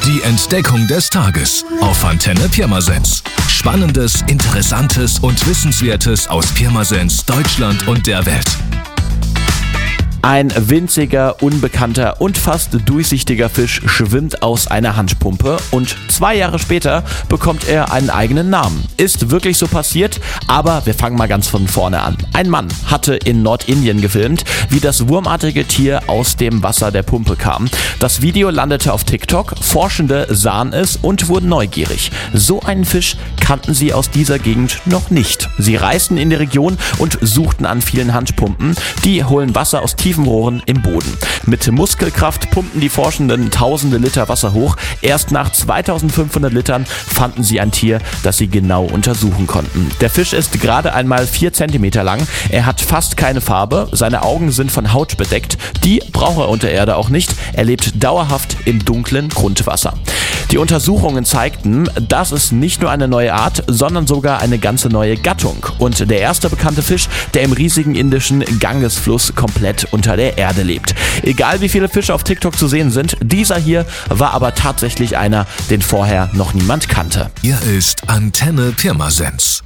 Die Entdeckung des Tages auf Antenne Pirmasens. Spannendes, Interessantes und Wissenswertes aus Pirmasens, Deutschland und der Welt. Ein winziger, unbekannter und fast durchsichtiger Fisch schwimmt aus einer Handpumpe und 2 Jahre später bekommt er einen eigenen Namen. Ist wirklich so passiert, aber wir fangen mal ganz von vorne an. Ein Mann hatte in Nordindien gefilmt, wie das wurmartige Tier aus dem Wasser der Pumpe kam. Das Video landete auf TikTok, Forschende sahen es und wurden neugierig. So einen Fisch kannten sie aus dieser Gegend noch nicht. Sie reisten in die Region und suchten an vielen Handpumpen. Die holen Wasser aus tiefen Rohren im Boden. Mit Muskelkraft pumpten die Forschenden tausende Liter Wasser hoch. Erst nach 2500 Litern fanden sie ein Tier, das sie genau untersuchen konnten. Der Fisch ist gerade einmal 4 cm lang. Er hat fast keine Farbe. Seine Augen sind von Haut bedeckt. Die braucht er unter Erde auch nicht. Er lebt dauerhaft im dunklen Grundwasser. Die Untersuchungen zeigten, dass es nicht nur eine neue Art, sondern sogar eine ganze neue Gattung und der erste bekannte Fisch, der im riesigen indischen Gangesfluss komplett unter der Erde lebt. Egal wie viele Fische auf TikTok zu sehen sind, dieser hier war aber tatsächlich einer, den vorher noch niemand kannte. Hier ist Antenne Pirmasens.